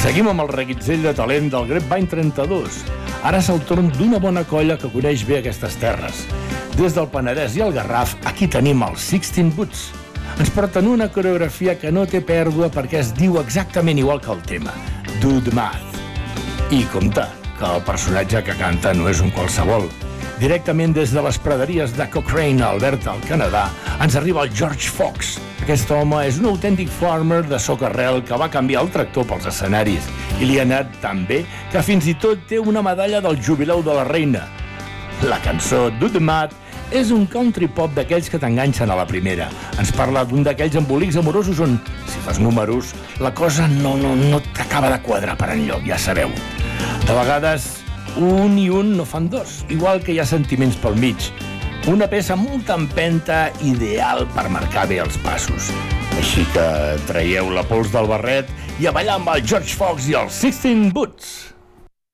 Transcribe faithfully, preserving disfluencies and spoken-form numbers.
Seguim amb el reguitzell de talent del Grapevine trenta-dos. Ara és el torn d'una bona colla que coneix bé aquestes terres. Des del Penedès i el Garraf, aquí tenim els Sixteen Boots. Ens porten una coreografia que no té pèrdua perquè es diu exactament igual que el tema, Do the Math. I compte, que el personatge que canta no és un qualsevol. Directament des de les praderies de Cochrane, a Alberta, al Canadà, ens arriba el George Fox. Aquest home és un autèntic farmer de socarrel que va canviar el tractor pels escenaris i li ha anat tan bé que fins i tot té una medalla del jubileu de la reina. La cançó Do the Math és un country pop d'aquells que t'enganxen a la primera. Ens parla d'un d'aquells embolics amorosos on, si fas números, la cosa no, no, no t'acaba de quadrar per enlloc, ja sabeu. De vegades, un i un no fan dos, igual que hi ha sentiments pel mig. Una peça molt empenta, ideal per marcar bé els passos. Així que traieu la pols del barret i a ballar amb el George Fox i els Sixteen Boots.